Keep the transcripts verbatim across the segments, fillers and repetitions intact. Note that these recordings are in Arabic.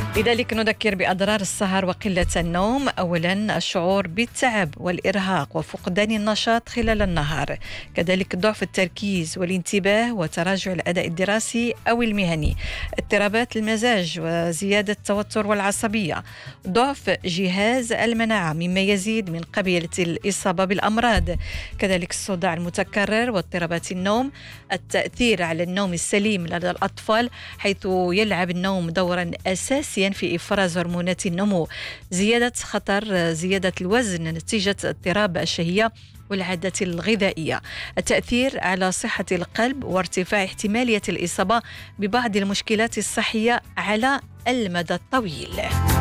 لذلك نذكر بأضرار السهر وقلة النوم. أولا الشعور بالتعب والإرهاق وفقدان النشاط خلال النهار، كذلك ضعف التركيز والانتباه وتراجع الأداء الدراسي أو المهني، اضطرابات المزاج وزيادة التوتر والعصبية، ضعف جهاز المناعة مما يزيد من قبيلة الإصابة بالأمراض، كذلك الصداع المتكرر واضطرابات النوم، التأثير على النوم السليم لدى الأطفال حيث يلعب النوم دورا أساسيا في إفراز هرمونات النمو، زيادة خطر زيادة الوزن نتيجة اضطراب الشهية والعادات الغذائية، التأثير على صحة القلب وارتفاع احتمالية الإصابة ببعض المشكلات الصحية على المدى الطويل.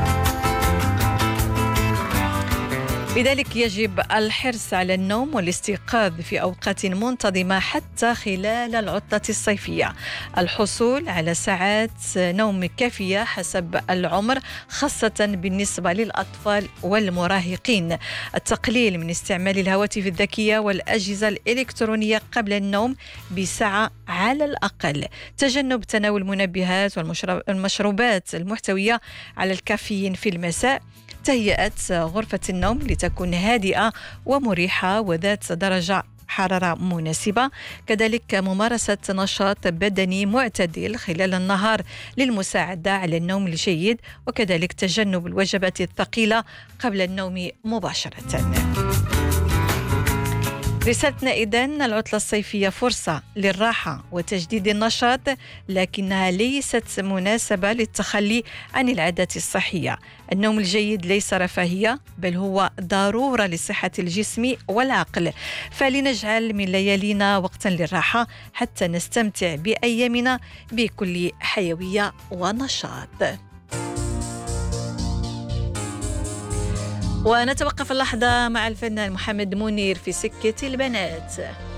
لذلك يجب الحرص على النوم والاستيقاظ في أوقات منتظمة حتى خلال العطلة الصيفية، الحصول على ساعات نوم كافية حسب العمر خاصة بالنسبة للأطفال والمراهقين، التقليل من استعمال الهواتف الذكية والأجهزة الإلكترونية قبل النوم بساعة على الأقل، تجنب تناول المنبهات والمشروبات المحتوية على الكافيين في المساء، تهيئة غرفة النوم لتكون هادئة ومريحة وذات درجة حرارة مناسبة، كذلك ممارسة نشاط بدني معتدل خلال النهار للمساعدة على النوم الجيد، وكذلك تجنب الوجبات الثقيلة قبل النوم مباشرة. رسالتنا إذن: العطلة الصيفية فرصة للراحة وتجديد النشاط، لكنها ليست مناسبة للتخلي عن العادات الصحية. النوم الجيد ليس رفاهية بل هو ضرورة لصحة الجسم والعقل، فلنجعل من ليالينا وقتا للراحة حتى نستمتع بأيامنا بكل حيوية ونشاط. ونتوقف اللحظة مع الفنان محمد منير في سكة البنات.